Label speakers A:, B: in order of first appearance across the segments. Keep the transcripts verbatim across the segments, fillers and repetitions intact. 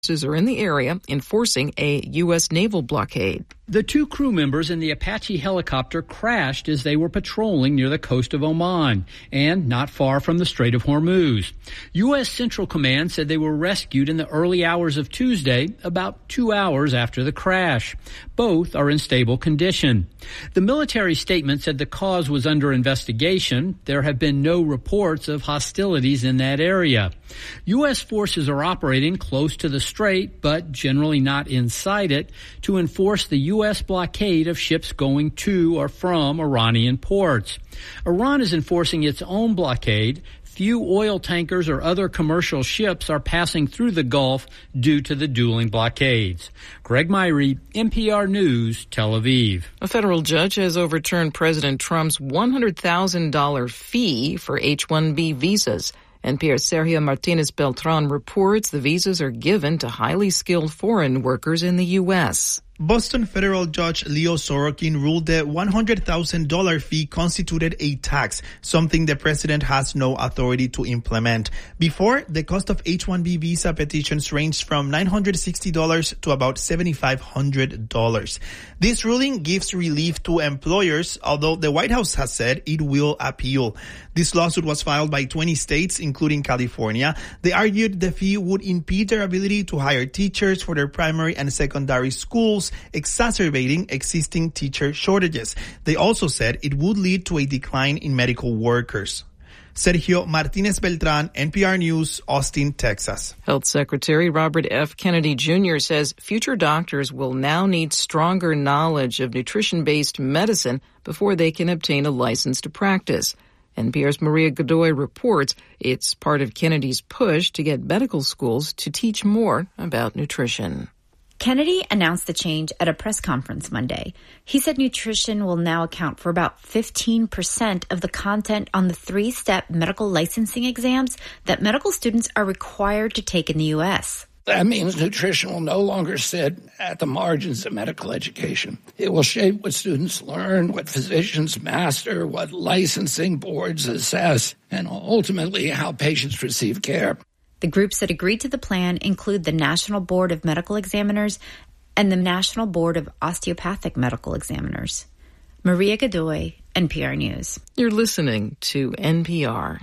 A: are in the area enforcing a U S naval blockade.
B: The two crew members in the Apache helicopter crashed as they were patrolling near the coast of Oman and not far from the Strait of Hormuz. U S Central Command said they were rescued in the early hours of Tuesday, about two hours after the crash. Both are in stable condition. The military statement said the cause was under investigation. There have been no reports of hostilities in that area. U S forces are operating close to the strait, but generally not inside it, to enforce the U S blockade of ships going to or from Iranian ports. Iran is enforcing its own blockade. Few oil tankers or other commercial ships are passing through the Gulf due to the dueling blockades. Greg Myrie, N P R News, Tel Aviv.
A: A federal judge has overturned President Trump's one hundred thousand dollars fee for H one B visas. N P R's Sergio Martinez-Beltran reports the visas are given to highly skilled foreign workers in the U S.
C: Boston federal judge Leo Sorokin ruled the one hundred thousand dollars fee constituted a tax, something the president has no authority to implement. Before, the cost of H one B visa petitions ranged from nine hundred sixty dollars to about seven thousand five hundred dollars. This ruling gives relief to employers, although the White House has said it will appeal. This lawsuit was filed by twenty states, including California. They argued the fee would impede their ability to hire teachers for their primary and secondary schools, exacerbating existing teacher shortages. They also said it would lead to a decline in medical workers. Sergio Martinez-Beltran, N P R News, Austin, Texas.
A: Health Secretary Robert F. Kennedy Junior says future doctors will now need stronger knowledge of nutrition-based medicine before they can obtain a license to practice. N P R's Maria Godoy reports it's part of Kennedy's push to get medical schools to teach more about nutrition.
D: Kennedy announced the change at a press conference Monday. He said nutrition will now account for about fifteen percent of the content on the three-step medical licensing exams that medical students are required to take in the U S.
E: That means nutrition will no longer sit at the margins of medical education. It will shape what students learn, what physicians master, what licensing boards assess, and ultimately how patients receive care.
D: The groups that agreed to the plan include the National Board of Medical Examiners and the National Board of Osteopathic Medical Examiners. Maria Godoy, N P R News.
A: You're listening to N P R.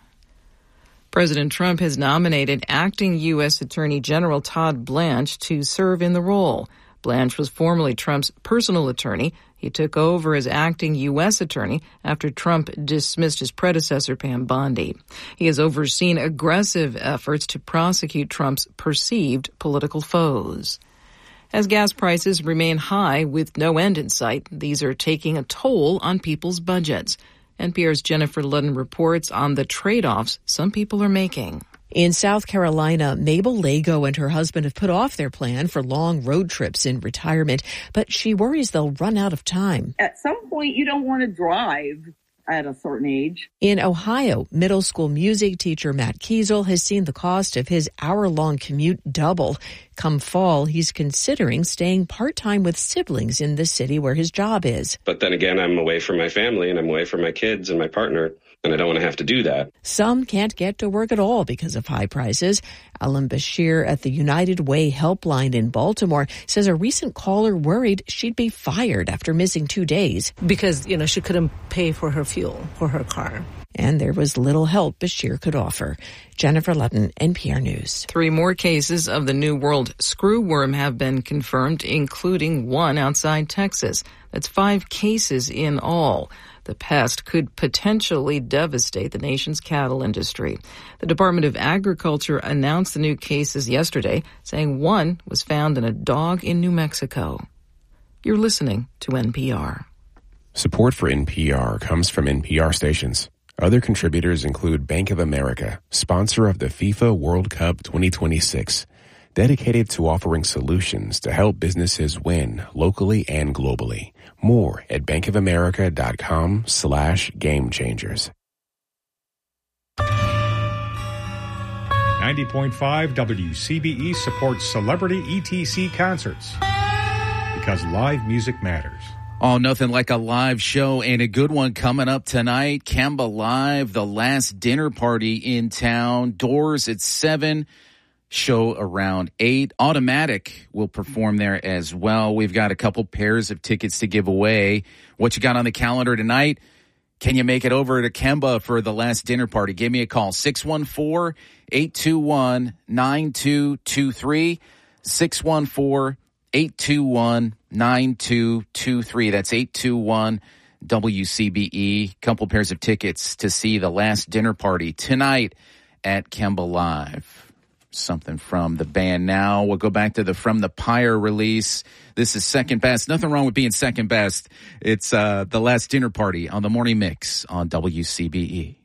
A: President Trump has nominated acting U S Attorney General Todd Blanche to serve in the role. Blanche was formerly Trump's personal attorney. He took over as acting U S attorney after Trump dismissed his predecessor, Pam Bondi. He has overseen aggressive efforts to prosecute Trump's perceived political foes. As gas prices remain high with no end in sight, these are taking a toll on people's budgets. N P R's Jennifer Ludden reports on the trade-offs some people are making.
F: In South Carolina, Mabel Lago and her husband have put off their plan for long road trips in retirement, but she worries they'll run out of time.
G: At some point, you don't want to drive at a certain age.
F: In Ohio, middle school music teacher Matt Kiesel has seen the cost of his hour-long commute double. Come fall, he's considering staying part-time with siblings in the city where his job is.
H: But then again, I'm away from my family and I'm away from my kids and my partner, and I don't want to have to do that.
F: Some can't get to work at all because of high prices. Alan Bashir at the United Way Helpline in Baltimore says a recent caller worried she'd be fired after missing two days.
I: Because, you know, she couldn't pay for her fuel for her car.
F: And there was little help Bashir could offer. Jennifer Ludden, N P R News.
A: Three more cases of the New World screwworm have been confirmed, including one outside Texas. That's five cases in all. The pest could potentially devastate the nation's cattle industry. The Department of Agriculture announced the new cases yesterday, saying one was found in a dog in New Mexico. You're listening to N P R.
J: Support for N P R comes from N P R stations. Other contributors include Bank of America, sponsor of the FIFA World Cup twenty twenty-six, dedicated to offering solutions to help businesses win locally and globally. More at bankofamerica.com slash game changers.
K: ninety point five W C B E supports Celebrity E T C concerts because live music matters.
L: Oh, nothing like a live show, and a good one coming up tonight. Kemba Live, the last dinner party in town. Doors at seven. show around eight. Automatic will perform there as well. We've got a couple pairs of tickets to give away. What you got on the calendar tonight? Can you make it over to Kemba for the last dinner party? Give me a call, six one four, eight two one, nine two two three, six one four, eight two one, nine two two three. That's eight two one W C B E. Couple pairs of tickets to see the last dinner party tonight at Kemba Live. Something from the band now. We'll go back to the From the Pyre release. This is Second Best. Nothing wrong with being second best. It's uh, the last dinner party on the Morning Mix on W C B E.